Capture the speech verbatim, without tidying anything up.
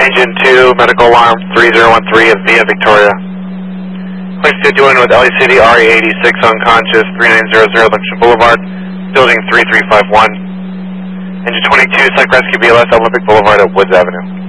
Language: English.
Engine two, medical alarm three zero one three of Via Victoria. Place fifty-one with L A City, R E eighty-six, unconscious, three nine zero zero, Lexington Boulevard, building three three five one. Engine twenty-two, Psych Rescue B L S, Olympic Boulevard at Woods Avenue.